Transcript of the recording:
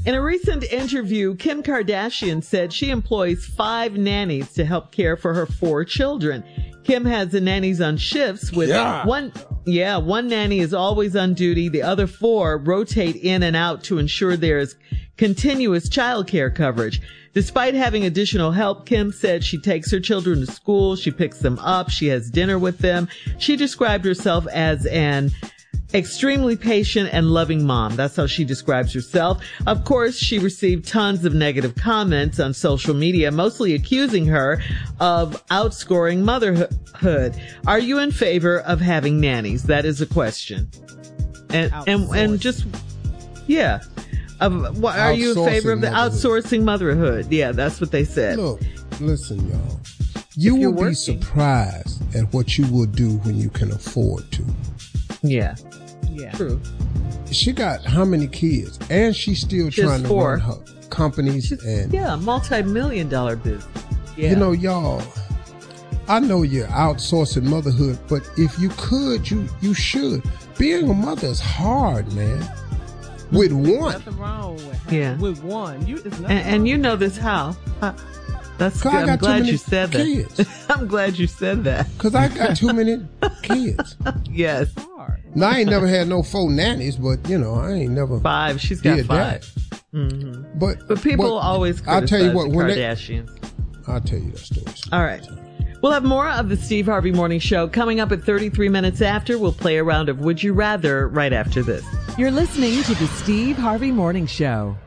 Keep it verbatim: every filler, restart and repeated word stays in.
In a recent interview, Kim Kardashian said she employs five nannies to help care for her four children. Kim has the nannies on shifts with Yeah. one. Yeah, one nanny is always on duty. The other four rotate in and out to ensure there is continuous childcare coverage. Despite having additional help, Kim said she takes her children to school. She picks them up. She has dinner with them. She described herself as an extremely patient and loving mom. That's how she describes herself. Of course, she received tons of negative comments on social media, mostly accusing her of outscoring motherhood. Are you in favor of having nannies? That is a question. And and and just yeah. Of, what, are you in favor of the motherhood. outsourcing motherhood? Yeah, that's what they said. Look, listen, y'all. You you're will be working. surprised at what you will do when you can afford to. Yeah. Yeah. True. She got how many kids? And she's still She has trying to four. run her companies. She's, and yeah, multi-million dollar business. Yeah. You know, y'all, I know you're outsourcing motherhood, but if you could, you you should. Being a mother is hard, man. With one. Nothing wrong with Yeah. with one. You, it's nothing And, and wrong. you know this how? Uh, That's 'Cause good. I I'm got too glad many you said that. kids. I'm glad you said that. Because I got too many kids. Yes. hard. Now, I ain't never had no four nannies, but, you know, I ain't never Five. She's got did five. that. Mm-hmm. But, But people but always I'll criticize tell you what, the when they- Kardashians. I'll tell you that story. All right. We'll have more of the Steve Harvey Morning Show coming up at thirty-three minutes after. We'll play a round of Would You Rather right after this. You're listening to the Steve Harvey Morning Show.